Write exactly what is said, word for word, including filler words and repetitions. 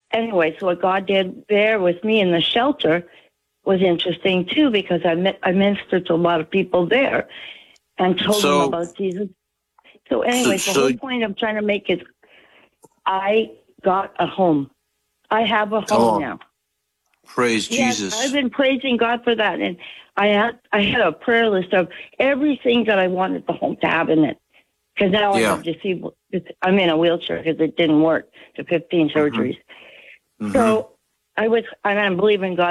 anyway, so what God did there with me in the shelter was interesting too, because I met, I ministered to a lot of people there and told So- them about Jesus. So anyway, So- the so- whole point I'm trying to make is I got a home. I have a home Oh, now. Praise Yes, Jesus. I've been praising God for that, and I had I had a prayer list of everything that I wanted the home to have in it. Because now I Yeah. have disabled. I'm in a wheelchair because it didn't work. To fifteen surgeries. Mhm. So I was, and I'm believing God